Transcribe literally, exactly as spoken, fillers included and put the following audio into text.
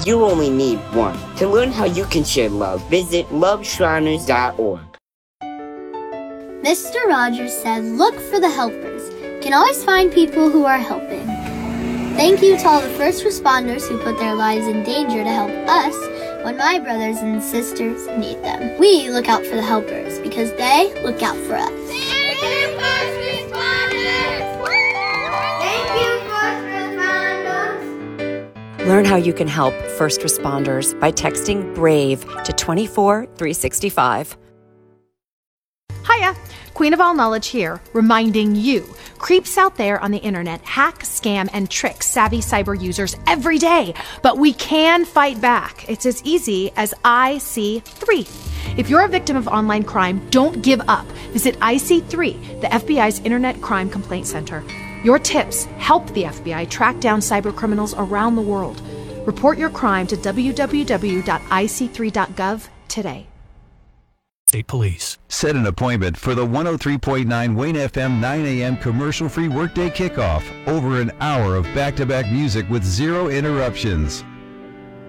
You only need one. To learn how you can share love, visit love shriners dot org. Mister Rogers said, look for the helpers. You can always find people who are helping. Thank you to all the first responders who put their lives in danger to help us when my brothers and sisters need them. We look out for the helpers because they look out for us. Thank you, first responders! Thank you, first responders! Learn how you can help first responders by texting BRAVE to two four three six five. Hiya, Queen of All Knowledge here, reminding you, creeps out there on the internet hack, scam, and trick savvy cyber users every day, but we can fight back. It's as easy as I C three. If you're a victim of online crime, don't give up. Visit I C three, the F B I's Internet Crime Complaint Center. Your tips help the F B I track down cyber criminals around the world. Report your crime to w w w dot i c three dot gov today. State Police. Set an appointment for the one oh three point nine Wayne F M nine a.m. commercial-free workday kickoff. Over an hour of back-to-back music with zero interruptions.